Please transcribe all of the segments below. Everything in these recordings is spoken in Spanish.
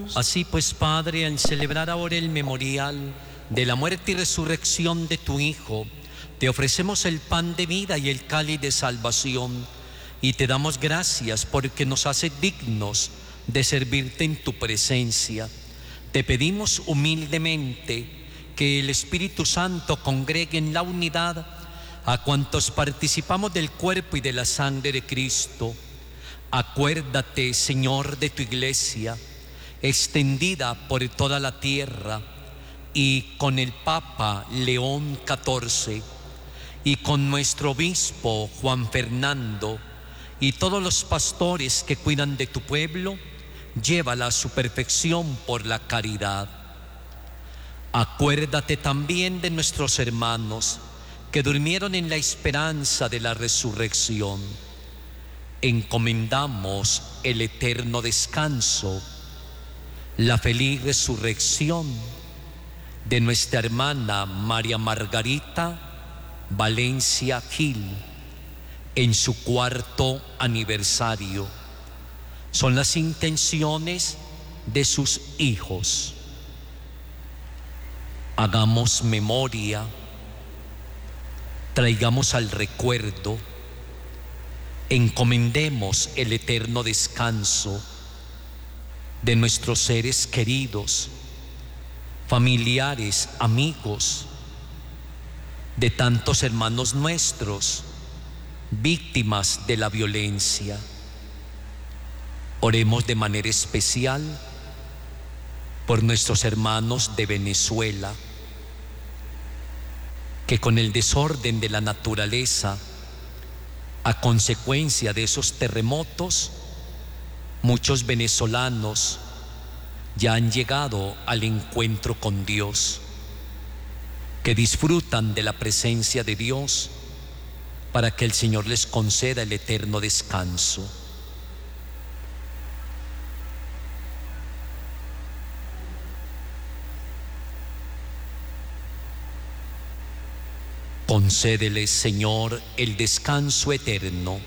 Así pues, Padre, al celebrar ahora el memorial de la muerte y resurrección de tu Hijo, te ofrecemos el pan de vida y el cáliz de salvación, y te damos gracias porque nos hace dignos de servirte en tu presencia. Te pedimos humildemente que el Espíritu Santo congregue en la unidad a cuantos participamos del cuerpo y de la sangre de Cristo. Acuérdate, Señor, de tu iglesia, extendida por toda la tierra, y con el Papa León XIV, y con nuestro obispo Juan Fernando, y todos los pastores que cuidan de tu pueblo, llévala a su perfección por la caridad. Acuérdate también de nuestros hermanos que durmieron en la esperanza de la resurrección. Encomendamos el eterno descanso, la feliz resurrección de nuestra hermana María Margarita Valencia Gil en su 4º aniversario. Son las intenciones de sus hijos. Hagamos memoria, traigamos al recuerdo, encomendemos el eterno descanso de nuestros seres queridos, familiares, amigos, de tantos hermanos nuestros, víctimas de la violencia. Oremos de manera especial por nuestros hermanos de Venezuela, que con el desorden de la naturaleza, a consecuencia de esos terremotos, muchos venezolanos ya han llegado al encuentro con Dios, que disfrutan de la presencia de Dios para que el Señor les conceda el eterno descanso. Concédeles, Señor, el descanso eterno.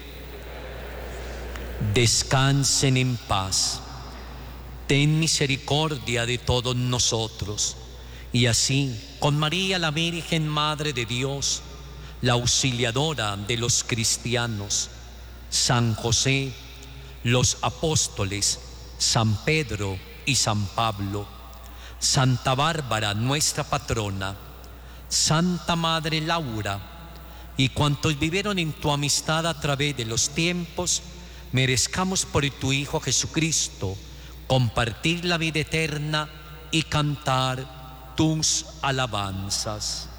Descansen en paz. Ten misericordia de todos nosotros, y así, con María la Virgen Madre de Dios, la auxiliadora de los cristianos, San José, los apóstoles, San Pedro y San Pablo, Santa Bárbara, nuestra patrona, Santa Madre Laura, y cuantos vivieron en tu amistad a través de los tiempos, merezcamos por tu Hijo Jesucristo compartir la vida eterna y cantar tus alabanzas.